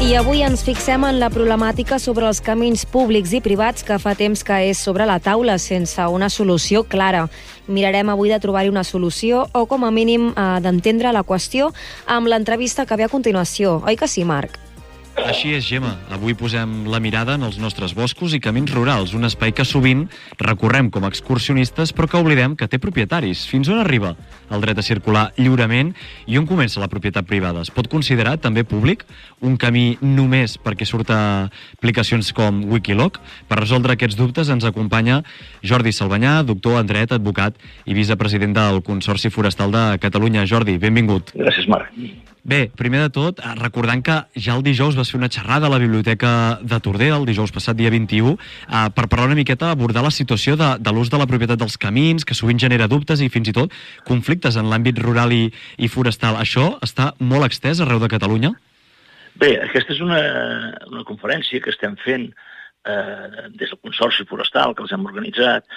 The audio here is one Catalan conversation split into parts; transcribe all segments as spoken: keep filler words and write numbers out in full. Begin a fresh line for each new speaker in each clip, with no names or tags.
I avui ens fixem en la problemàtica sobre els camins públics i privats que fa temps que és sobre la taula sense una solució clara. Mirarem avui de trobar-hi una solució o, com a mínim, eh, d'entendre la qüestió amb l'entrevista que ve a continuació. Oi que sí, Marc?
Així és, Gemma. Avui posem la mirada en els nostres boscos i camins rurals, un espai que sovint recorrem com a excursionistes però que oblidem que té propietaris. Fins on arriba el dret a circular lliurement i on comença la propietat privada? Es pot considerar també públic un camí només perquè surt a aplicacions com Wikiloc? Per resoldre aquests dubtes ens acompanya Jordi Salvanyà, doctor en dret, advocat i vicepresident del Consorci Forestal de Catalunya. Jordi, benvingut.
Gràcies, Marc.
Bé, primer de tot, recordant que ja el dijous vas fer una xerrada a la Biblioteca de Tordera, el dijous passat, dia vint-i-u, eh, per parlar una miqueta, abordar la situació de, de l'ús de la propietat dels camins, que sovint genera dubtes i fins i tot conflictes en l'àmbit rural i, i forestal. Això està molt extès arreu de Catalunya?
Bé, aquesta és una, una conferència que estem fent eh, des del Consorci Forestal, que els hem organitzat,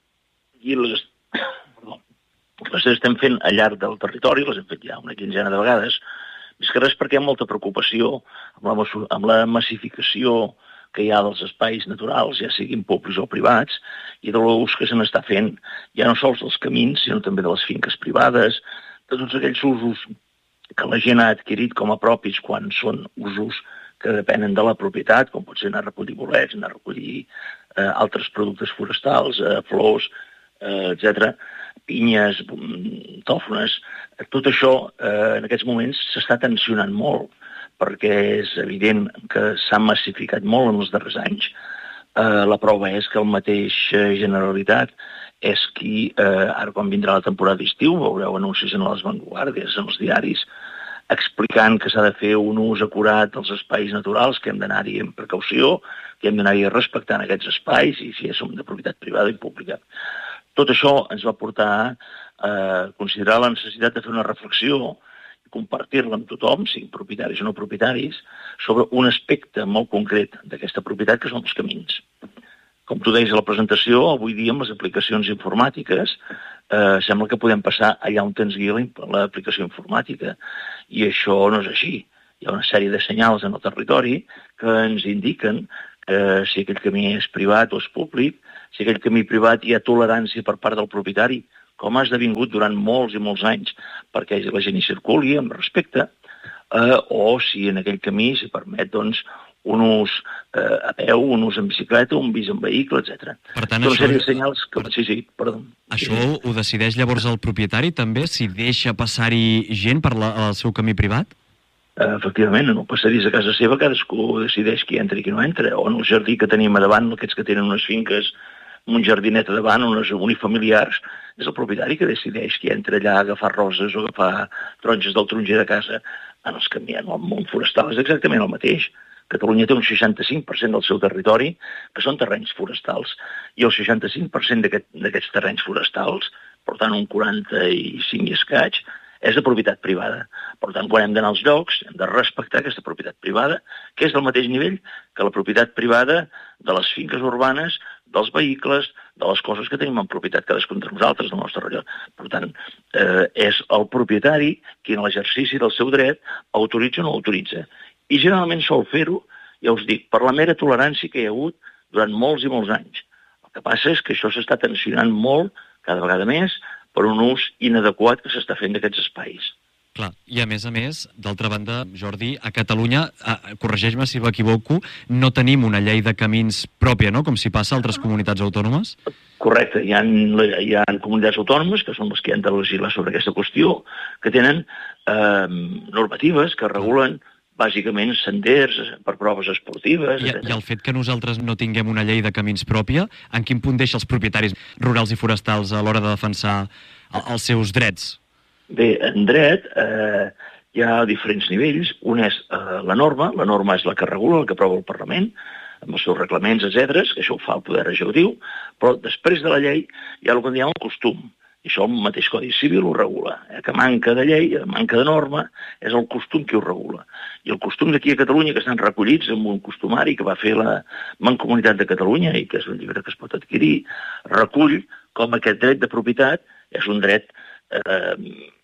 i les, perdó, les estem fent al llarg del territori, les hem fet ja una quinzena de vegades, més que res perquè hi ha molta preocupació amb la, amb la massificació que hi ha dels espais naturals, ja siguin públics o privats, i de l'ús que se n'està fent, ja no sols dels camins, sinó també de les finques privades, de tots aquells usos que la gent ha adquirit com a propis quan són usos que depenen de la propietat, com pot ser anar a recollir bolets, anar a recollir eh, altres productes forestals, eh, flors, eh, etcètera, pinyes, tòfones. Tot això eh, en aquests moments s'està tensionant molt, perquè és evident que s'ha massificat molt en els darrers anys. Eh, la prova és que el mateix Generalitat és qui, eh, ara quan vindrà la temporada d'estiu, veureu anuncis en les vanguardies, en els diaris, explicant que s'ha de fer un ús acurat dels espais naturals, que hem d'anar-hi amb precaució, que hem d'anar-hi respectant aquests espais, i si som de propietat privada i pública. Tot això ens va portar a considerar la necessitat de fer una reflexió i compartir-la amb tothom, siguin propietaris o no propietaris, sobre un aspecte molt concret d'aquesta propietat, que són els camins. Com tu deies a la presentació, avui dia amb les aplicacions informàtiques eh, sembla que podem passar allà on ens guia l'aplicació informàtica, i això no és així. Hi ha una sèrie de senyals en el territori que ens indiquen que si aquell camí és privat o és públic, si aquell camí privat hi ha tolerància per part del propietari, com ha esdevingut durant molts i molts anys, perquè la gent hi circuli amb respecte, eh, o si en aquell camí s'hi permet doncs, un ús eh, a peu, un ús en bicicleta, un ús en vehicle, etcètera.
Per tant,
Són
això...
sèrie de senyals que... Sí, sí, perdó.
Això ho decideix llavors el propietari també, si deixa passar-hi gent per la, el seu camí privat?
Efectivament, en el passadís a casa seva cadascú decideix qui entra i qui no entra, o en el jardí que tenim a davant, aquests que tenen unes finques, un jardinet a davant, unes unifamiliars, és el propietari que decideix qui entra allà a agafar roses o agafar taronges del taronger de casa. En els camins, en el món forestal és exactament el mateix. Catalunya té un seixanta-cinc per cent del seu territori que són terrenys forestals, i el seixanta-cinc per cent d'aquests terrenys forestals, per tant un quaranta-cinc i escaig, és de propietat privada. Per tant, quan hem d'anar als llocs, hem de respectar aquesta propietat privada, que és del mateix nivell que la propietat privada de les finques urbanes, dels vehicles, de les coses que tenim en propietat cadascun de nosaltres, del nostre rellot. Per tant, eh, és el propietari qui en l'exercici del seu dret autoritza o no autoritza. I generalment sol fer-ho, ja us dic, per la mera tolerància que hi ha hagut durant molts i molts anys. El que passa és que això s'està tensionant molt, cada vegada més, per un ús inadequat que s'està fent d'aquests espais.
Clar, i a més a més, d'altra banda, Jordi, a Catalunya, eh, corregeix-me si m'equivoco, no tenim una llei de camins pròpia, no?, com si passa a altres comunitats autònomes?
Correcte, hi ha, hi ha comunitats autònomes, que són les que han de legislar sobre aquesta qüestió, que tenen eh, normatives que regulen bàsicament senders per proves esportives...
I, I el fet que nosaltres no tinguem una llei de camins pròpia, en quin punt deixa els propietaris rurals i forestals a l'hora de defensar els seus drets?
Bé, en dret eh, hi ha diferents nivells. Un és eh, la norma, la norma és la que regula, la que aprova el Parlament, amb els seus reglaments, etcètera, que això ho fa el Poder Executiu, però després de la llei hi ha el que en diem el costum, i això el mateix Codi Civil ho regula, eh, que manca de llei, manca de norma, és el costum qui ho regula. I el costum d'aquí a Catalunya, que estan recollits en un costumari que va fer la Mancomunitat de Catalunya, i que és un llibre que es pot adquirir, recull com aquest dret de propietat és un dret eh,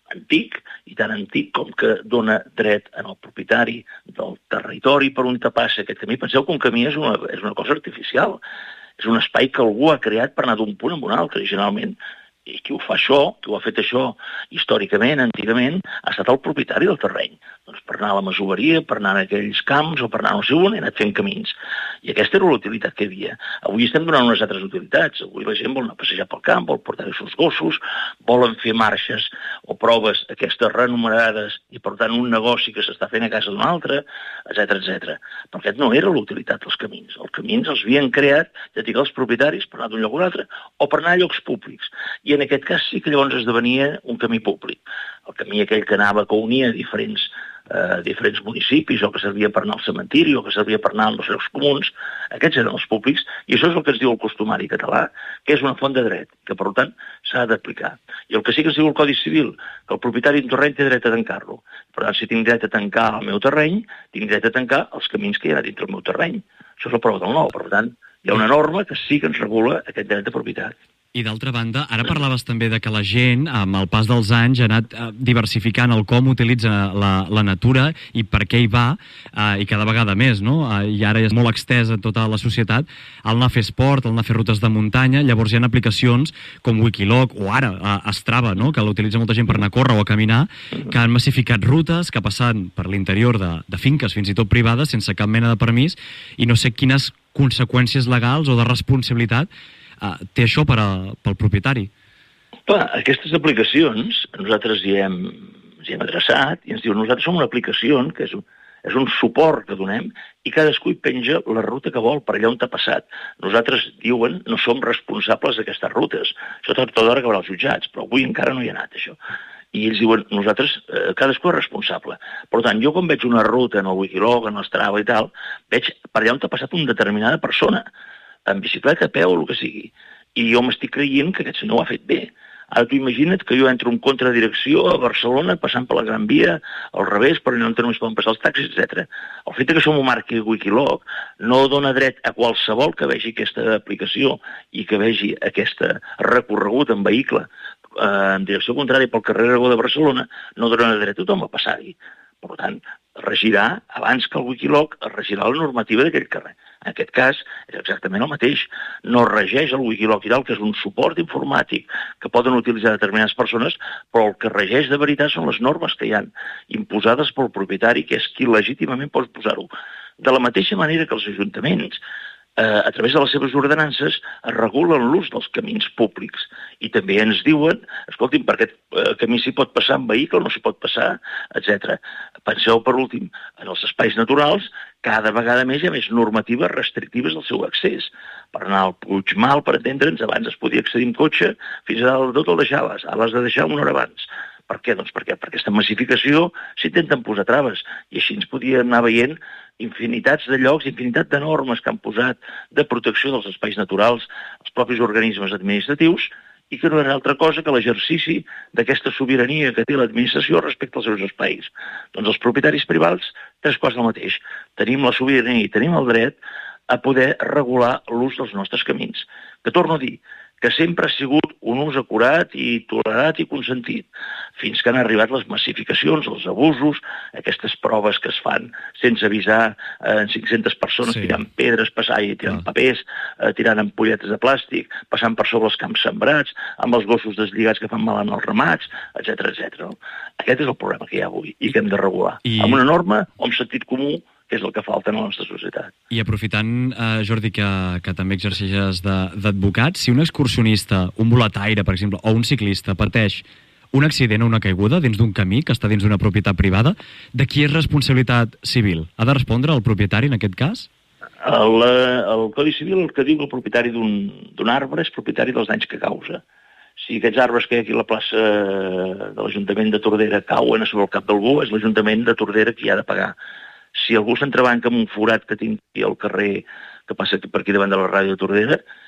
antic, i tan antic com que dona dret al propietari del territori per on te passa aquest camí. Penseu que un camí és una, és una cosa artificial, és un espai que algú ha creat per anar d'un punt a un altre, i generalment i qui ho fa això, qui ho ha fet això històricament, antigament, ha estat el propietari del terreny. Doncs per anar a la masoveria, per anar a aquells camps o per anar a no sé on, he anat fent camins. I aquesta era l'utilitat que hi havia. Avui estem donant unes altres utilitats. Avui la gent vol anar a passejar pel camp, vol portar els seus gossos, volen fer marxes o proves aquestes renumerades i, per tant, un negoci que s'està fent a casa d'un altre, etcètera, etcètera. Però aquest no era l'utilitat dels camins. Els camins els havien creat, ja dic, els propietaris per anar d'un lloc a un altre o per anar a llocs públics. I en aquest cas sí que llavors esdevenia un camí públic. El camí aquell que anava, que unia diferents, eh, diferents municipis, o que servia per anar al cementiri, o que servia per anar als llocs comuns, aquests eren els públics, i això és el que ens diu el costumari català, que és una font de dret, que per tant s'ha d'aplicar. I el que sí que ens diu el Codi Civil, que el propietari d'un terreny té dret a tancar-lo. Per tant, si tinc dret a tancar el meu terreny, tinc dret a tancar els camins que hi ha dintre el meu terreny. Això és la prova del nou. Per tant, hi ha una norma que sí que ens regula aquest dret de propietat.
I d'altra banda, ara parlaves també de que la gent, amb el pas dels anys, ha anat eh, diversificant el com utilitza la, la natura i per què hi va, eh, i cada vegada més, no? Eh, I ara és molt extesa a tota la societat el anar a fer esport, el anar a fer rutes de muntanya. Llavors hi ha aplicacions com Wikiloc o ara eh, Strava, no? Que l'utilitza molta gent per anar a córrer o a caminar, que han massificat rutes que passen per l'interior de, de finques, fins i tot privades, sense cap mena de permís, i no sé quines conseqüències legals o de responsabilitat Uh, té això per a, pel propietari.
Clar, aquestes aplicacions nosaltres hi hem, hi hem adreçat i ens diuen nosaltres som una aplicació que és un, és un suport que donem i cadascú hi penja la ruta que vol per allà on t'ha passat. Nosaltres, diuen, no som responsables d'aquestes rutes. Això tot d'hora acabarà als jutjats, però avui encara no hi ha anat, això. I ells diuen, nosaltres, eh, cadascú és responsable. Per tant, jo quan veig una ruta en el Wikiloc, en el Strava i tal, veig per allà on t'ha passat una determinada persona, en bicicleta, a peu o el que sigui. I jo m'estic creient que aquest senyor ho ha fet bé. Ara tu imagina't que jo entro en contradirecció a Barcelona, passant per la Gran Via, al revés, per allà on només poden passar els taxis, etcètera. El fet que això m'ho marqui Wikiloc no dona dret a qualsevol que vegi aquesta aplicació i que vegi aquest recorregut en vehicle eh, en direcció contrària pel carrer Aragó de Barcelona, no dona dret a tothom a passar-hi. Per tant, regirà, abans que el Wikiloc, es regirà la normativa d'aquell carrer. En aquest cas, és exactament el mateix. No regeix el Wikiloc i tal, que és un suport informàtic que poden utilitzar determinades persones, però el que regeix de veritat són les normes que hi han imposades pel propietari, que és qui legítimament pot posar-ho. De la mateixa manera que els ajuntaments, eh, a través de les seves ordenances, es regulen l'ús dels camins públics. I també ens diuen, escolti'm, per aquest eh, camí s'hi pot passar en vehicle, no s'hi pot passar, etcètera. Penseu, per últim, en els espais naturals, cada vegada més hi ha més normatives restrictives del seu accés. Per anar al Puigmal, per entendre'ns, abans es podia accedir amb cotxe, fins a dalt de tot el deixaves. Ara l'has de deixar una hora abans. Per què? Doncs perquè per aquesta massificació s'intenten posar traves. I així ens podíem anar veient infinitats de llocs, infinitat de normes que han posat de protecció dels espais naturals, els propis organismes administratius, i que no era altra cosa que l'exercici d'aquesta sobirania que té l'administració respecte als seus espais. Doncs els propietaris privats, tres coses del mateix. Tenim la sobirania i tenim el dret a poder regular l'ús dels nostres camins. Que torno a dir, que sempre ha sigut un ús acurat i tolerat i consentit, fins que han arribat les massificacions, els abusos, aquestes proves que es fan sense avisar en eh, cinc-centes persones, sí, tirant pedres, passant i tirant ah. papers, eh, tirant ampolletes de plàstic, passant per sobre els camps sembrats, amb els gossos deslligats que fan mal en els ramats, etcètera, etcètera. Aquest és el problema que hi ha avui i que hem de regular. I... amb una norma o amb sentit comú, que és el que falta en la nostra societat.
I aprofitant, eh, Jordi, que, que també exerceixes d'advocat, si un excursionista, un boletaire, per exemple, o un ciclista pateix un accident o una caiguda dins d'un camí que està dins d'una propietat privada, de qui és responsabilitat civil? Ha de respondre el propietari en aquest cas?
El, el Codi Civil el que diu que el propietari d'un arbre és propietari dels danys que causa. Si aquests arbres que hi ha aquí a la plaça de l'Ajuntament de Tordera cauen a sobre el cap d'algú, és l'Ajuntament de Tordera qui ha de pagar. Si algú s'entrebanca amb un forat que tinc aquí al carrer, que passa per aquí davant de la ràdio de Tordera,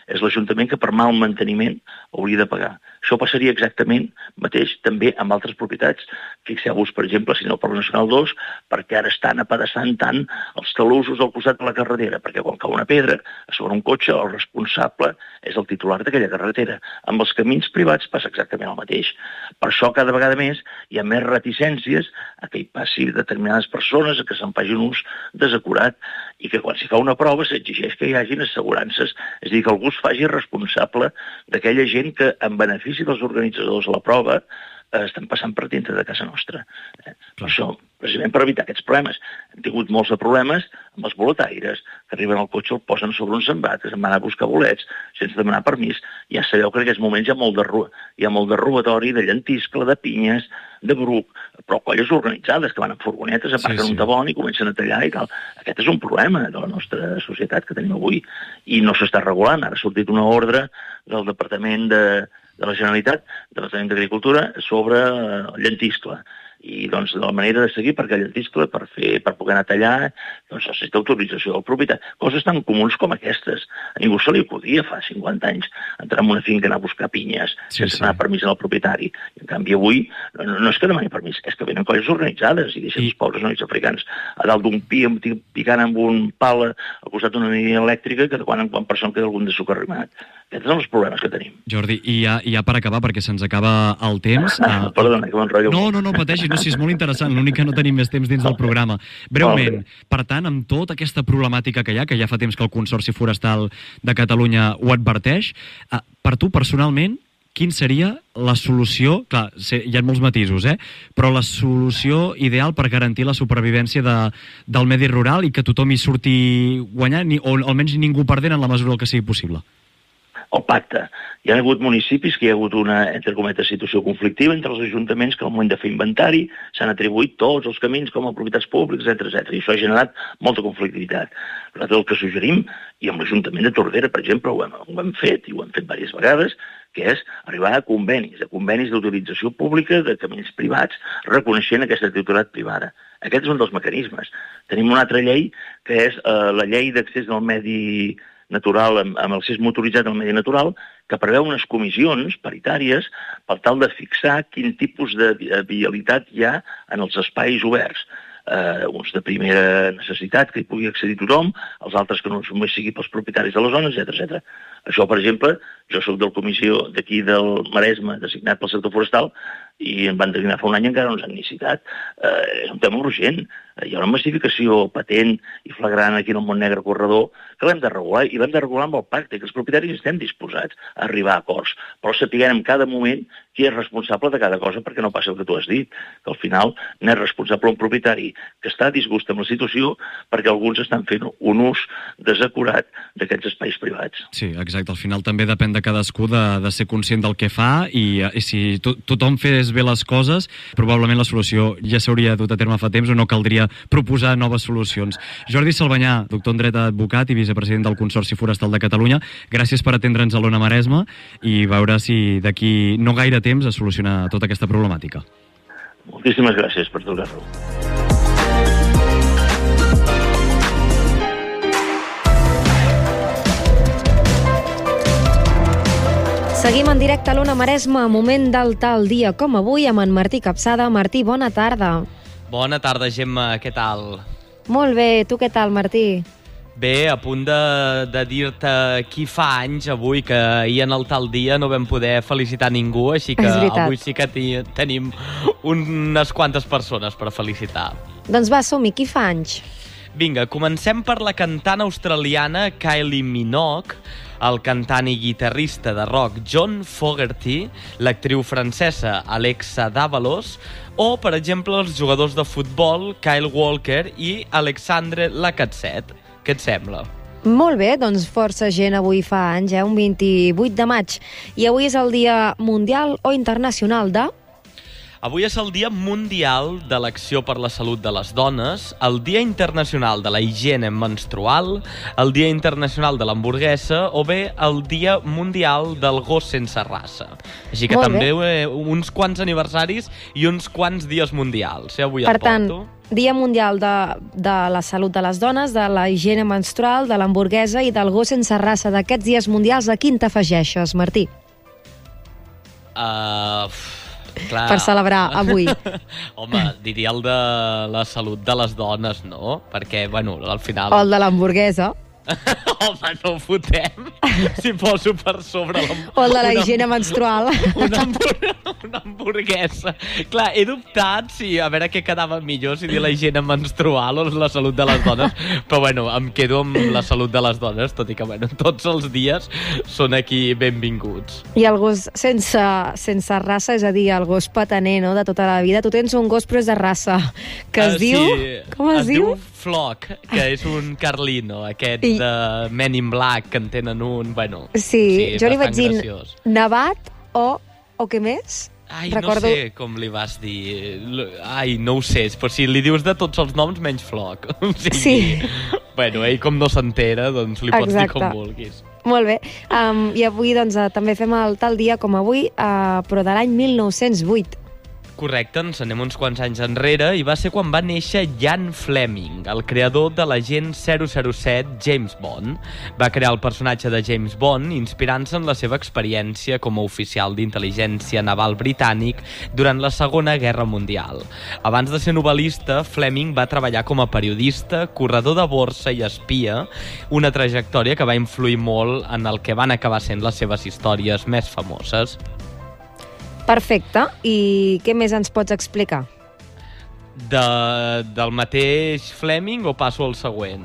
és l'Ajuntament que per mal manteniment hauria de pagar. Això passaria exactament mateix també amb altres propietats. Fixeu-vos, per exemple, si no el Parc Nacional dos, perquè ara estan apedaçant tant els talussos al costat de la carretera, perquè quan cau una pedra a sobre un cotxe, el responsable és el titular d'aquella carretera. Amb els camins privats passa exactament el mateix. Per això cada vegada més hi ha més reticències a que hi passi determinades persones, a que se'n faci un ús desacurat, i que quan s'hi fa una prova s'exigeix que hi hagin assegurances, és a dir, que algú es faci responsable d'aquella gent que en benefici dels organitzadors de la prova eh, estan passant per dintre de casa nostra. Eh? Per això, precisament per evitar aquests problemes. Hem tingut molts de problemes amb els boletaires, que arriben al cotxe, el posen sobre un sembat, que se'n van a buscar bolets sense demanar permís. Ja sabeu que en aquests moments hi ha molt de, ru hi ha molt de robatori, de llentiscle, de pinyes, de bruc, però colles organitzades que van amb furgonetes, aparquen sí, sí. un tabon i comencen a tallar i tal. Aquest és un problema de la nostra societat que tenim avui i no s'està regulant. Ara ha sortit una ordre del Departament de, de la Generalitat, del Departament d'Agricultura, sobre el llentiscle. I doncs de la manera de seguir perquè el llentiscle, per, fer, per poder anar a tallar, doncs necessita autorització del propietari. Coses tan comuns com aquestes. A ningú se li acudia fa cinquanta anys entrar en una finca, anar a buscar pinyes, sí, sense sí. anar permís al propietari. I en canvi avui no, no és que demani permís, és que venen colles organitzades i deixen I... els pobres nois africans a dalt d'un pi picant amb un pal al costat d'una línia elèctrica que de quan en quan per son queda algun de suc arrimat. Aquests són els problemes que tenim.
Jordi, i ja, i ja per acabar, perquè se'ns acaba el temps...
Ah, uh, perdona, que m'enrotllo.
No, no, no pateixis, no, si és molt interessant, l'únic que no tenim més temps dins del programa. Breument, per tant, amb tota aquesta problemàtica que hi ha, que ja fa temps que el Consorci Forestal de Catalunya ho adverteix, uh, per tu, personalment, quin seria la solució, clar, hi ha molts matisos, eh? Però la solució ideal per garantir la supervivència de, del medi rural i que tothom hi surti guanyant, ni, o almenys ningú perdent en la mesura del que sigui possible?
El pacte. Hi ha hagut municipis que hi ha hagut una, entre cometes, situació conflictiva entre els ajuntaments que al moment de fer inventari s'han atribuït tots els camins com a propietats públiques, etcètera, etcètera. I això ha generat molta conflictivitat. Per tant, el que suggerim, i amb l'Ajuntament de Tordera, per exemple, ho hem, ho hem fet, i ho hem fet diverses vegades, que és arribar a convenis, a convenis d'utilització pública de camins privats, reconeixent aquesta titularitat privada. Aquest és un dels mecanismes. Tenim una altra llei, que és eh, la llei d'accés al medi natural, amb, amb l'accés motoritzat al medi natural, que preveu unes comissions paritàries per tal de fixar quin tipus de vialitat hi ha en els espais oberts. Uh, uns de primera necessitat, que hi pugui accedir tothom, els altres que no només sigui pels propietaris de les zones, etcètera, etcètera. Això, per exemple, jo soc del comissió d'aquí del Maresme, designat pel sector forestal, i em van designar fa un any i encara no ens han ni citat. Uh, és un tema urgent. Uh, hi ha una massificació patent i flagrant aquí en el Montnegre corredor que l'hem de regular, i l'hem de regular amb el pacte, que els propietaris estem disposats a arribar a acords, però sapiguem en cada moment qui és responsable de cada cosa, perquè no passa el que tu has dit, que al final n'és responsable un propietari que està a disgust amb la situació perquè alguns estan fent un ús desacurat d'aquests espais privats.
Sí, exacte. Al final també depèn de cadascú de, de ser conscient del que fa i, i si to, tothom fes bé les coses, probablement la solució ja s'hauria dut a terme fa temps o no caldria proposar noves solucions. Jordi Salvanyà, doctor en dret advocat i vicepresident del Consorci Forestal de Catalunya, gràcies per atendre'ns a l'Ona Maresme i veure si d'aquí no gaire temps a solucionar tota aquesta problemàtica.
Moltíssimes gràcies per trucar-lo.
Seguim en directe a l'Ona Maresme, moment del tal dia com avui, amb en Martí Capçada. Martí, bona tarda.
Bona tarda, Gemma, què tal?
Molt bé, tu què tal, Martí?
Bé, a punt de, de dir-te qui fa anys avui, que ahir en el tal dia no vam poder felicitar ningú, així que avui sí que tenim unes quantes persones per felicitar.
Doncs va, som-hi, qui fa anys?
Vinga, comencem per la cantant australiana Kylie Minogue, el cantant i guitarrista de rock John Fogerty, l'actriu francesa Alexa Davalos, o, per exemple, els jugadors de futbol Kyle Walker i Alexandre Lacazette. Què et sembla?
Molt bé, doncs força gent avui fa anys, eh? Un vint-i-vuit de maig. I avui és el dia mundial o internacional de...
Avui és el Dia Mundial de l'Acció per la Salut de les Dones, el Dia Internacional de la Higiene Menstrual, el Dia Internacional de l'Hamburguesa o bé el Dia Mundial del Gos Sense Raça. Així que
Molt
també
bé.
eh, uns quants aniversaris i uns quants dies mundials. Eh, avui
per tant, Dia Mundial de, de la Salut de les Dones, de la higiene menstrual, de l'hamburguesa i del gos sense raça. D'aquests dies mundials, a quin t'afegeixes, Martí?
Uh, clar.
Per celebrar avui.
Home, diria el de la salut de les dones, no? Perquè, bueno, al final...
O el de l'hamburguesa.
Home, no ho fotem. Si poso per sobre...
O el de la higiene menstrual.
Una, una hamburguesa. Clar, he dubtat si a veure què quedava millor, si dir la higiene menstrual o la salut de les dones, però bueno, em quedo amb la salut de les dones, tot i que bueno, tots els dies són aquí benvinguts.
I el gos sense, sense raça, és a dir, el gos petaner, no?, de tota la vida. Tu tens un gos però és de raça, que es uh, diu...
Sí,
com es,
es
diu?
diu Flock, que és un carlino, aquest
I...
de Men in Black, que en tenen un, bueno...
Sí, sí, jo li vaig dir
graciós.
Nevat o, o què més?
Ai,
Recordo...
no sé com li vas dir. Ai, no ho sé, però si li dius de tots els noms menys Flock. O sigui,
sí.
Bueno, ell com no s'entera, doncs li pots
Exacte.
dir com vulguis.
Molt bé. Um, I avui doncs, també fem el tal dia com avui, uh, però de l'any mil nou-cents vuit.
Correcte, ens anem uns quants anys enrere i va ser quan va néixer Ian Fleming, el creador de l'agent zero zero set James Bond. Va crear el personatge de James Bond inspirant-se en la seva experiència com a oficial d'intel·ligència naval britànic durant la Segona Guerra Mundial. Abans de ser novel·lista, Fleming va treballar com a periodista, corredor de borsa i espia, una trajectòria que va influir molt en el que van acabar sent les seves històries més famoses.
Perfecte. I què més ens pots explicar?
De, del mateix Fleming o passo al següent?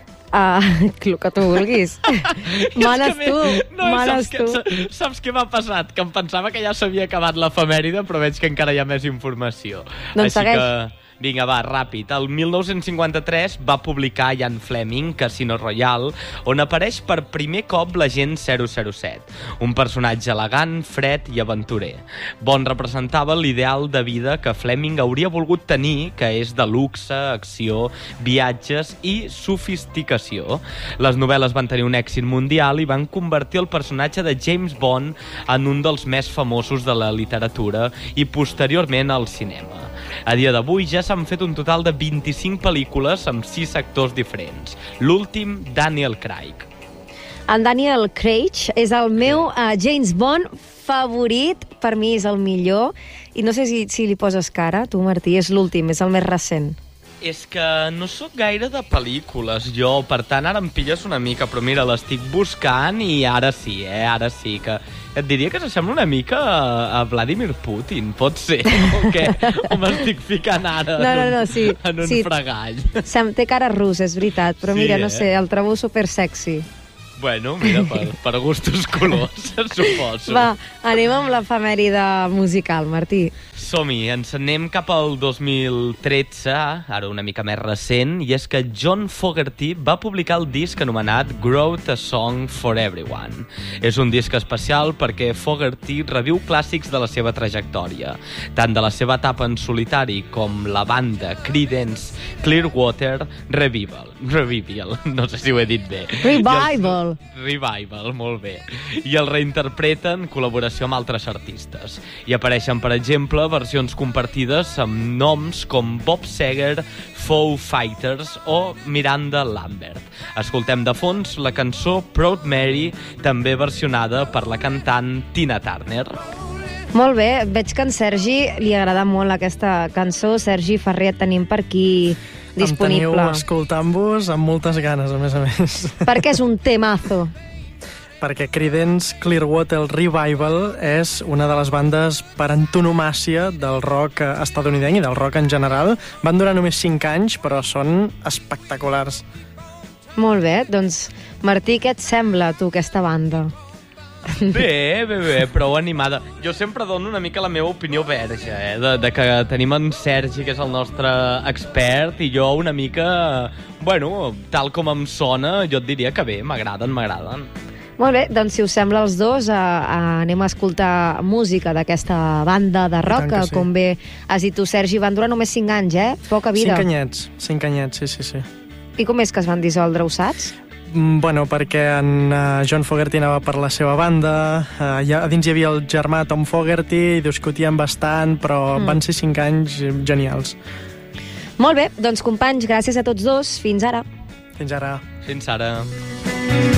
Uh, el que tu vulguis. Manes tu,
no,
manes
saps
tu.
Que, saps què m'ha passat? Que em pensava que ja s'havia acabat l'efemèride, però veig que encara hi ha més informació.
Doncs
Així
segueix.
que... Vinga, va, ràpid. El mil nou-cents cinquanta-tres va publicar Ian Fleming, Casino Royale, on apareix per primer cop l'agent zero zero set, un personatge elegant, fred i aventurer. Bond representava l'ideal de vida que Fleming hauria volgut tenir, que és de luxe, acció, viatges i sofisticació. Les novel·les van tenir un èxit mundial i van convertir el personatge de James Bond en un dels més famosos de la literatura i posteriorment al cinema. A dia d'avui ja s'han fet un total de vint-i-cinc pel·lícules amb sis actors diferents. L'últim, Daniel Craig.
En Daniel Craig és el meu uh, James Bond favorit. Per mi és el millor. I no sé si, si li poses cara, tu, Martí. És l'últim, és el més recent.
És que no sóc gaire de pel·lícules, jo, per tant ara em pilles una mica, però mira, l'estic buscant i ara sí, eh, ara sí, que et diria que s'assembla una mica a, a Vladimir Putin, pot ser, o què? O m'estic ficant ara
no, no, no, sí,
en un
sí.
fregall.
Se'm té cara rus, és veritat, però
Sí,
mira, no
eh?
sé, el trobo super sexy.
Bueno, mira, per, per gustos colors, suposo.
Va, anem amb l'efemèride musical, Martí.
Som-hi, ens anem cap al dos mil tretze, ara una mica més recent, i és que John Fogerty va publicar el disc anomenat Wrote a Song for Everyone. És un disc especial perquè Fogerty reviu clàssics de la seva trajectòria, tant de la seva etapa en solitari com la banda Creedence Clearwater Revival. Revival, no sé si ho he dit bé.
Revival.
Revival, molt bé. I el reinterpreten en col·laboració amb altres artistes. I apareixen, per exemple, versions compartides amb noms com Bob Seger, Foo Fighters o Miranda Lambert. Escoltem de fons la cançó Proud Mary, també versionada per la cantant Tina Turner.
Molt bé, veig que en Sergi li agrada molt aquesta cançó. Sergi Ferrer, et tenim per aquí disponible.
Em teniu escoltant-vos amb moltes ganes, a més a més.
Perquè és un temazo.
Perquè Creedence Clearwater Revival és una de les bandes per antonomàcia del rock estadounidenc i del rock en general. Van durar només cinc anys, però són espectaculars.
Molt bé, doncs, Martí, què et sembla, tu, aquesta banda?
Bé, bé, bé, prou animada. Jo sempre dono una mica la meva opinió verge, eh? de, de que tenim en Sergi, que és el nostre expert, i jo una mica, bueno, tal com em sona, jo et diria que bé, m'agraden, m'agraden.
Molt bé, doncs si us sembla els dos, eh, anem a escoltar música d'aquesta banda de rock, que sí. Com bé has dit tu, Sergi, van durar només cinc anys, eh? Poca vida.
Cinc anyets, cinc anyets, sí, sí, sí.
I com és que es van dissoldre, ho saps?
Bueno, perquè en uh, John Fogerty anava per la seva banda, uh, ja, a dins hi havia el germà Tom Fogerty, i discutien bastant, però mm. van ser cinc anys genials.
Molt bé, doncs companys, gràcies a tots dos. Fins ara.
Fins ara.
Fins ara.